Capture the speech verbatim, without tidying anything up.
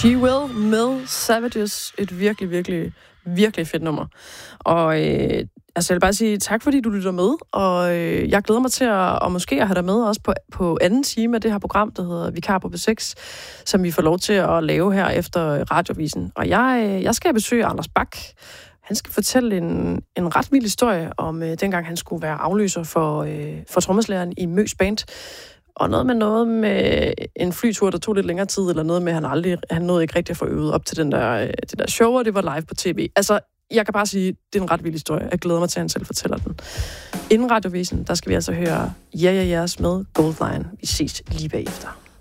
She Will med Savages. Et virkelig, virkelig, virkelig fedt nummer. Og øh, altså, jeg vil bare sige tak, fordi du lytter med. Og øh, jeg glæder mig til at og måske at have dig med også på, på anden time af det her program, der hedder Vikar på B seks, som vi får lov til at lave her efter Radiovisen. Og jeg, øh, jeg skal besøge Anders Bak. Han skal fortælle en, en ret vild historie om øh, dengang han skulle være afløser for, øh, for trommeslageren i Møs Band. Og noget med noget med en flytur, der tog lidt længere tid, eller noget med, at han aldrig, han nåede ikke rigtig at få øvet op til den der, det der show, og det var live på tv. Altså, jeg kan bare sige, det er en ret vild historie. Jeg glæder mig til, at han selv fortæller den. Inden Radiovisen, der skal vi altså høre Ja Ja Jeres med Goldline. Vi ses lige bagefter.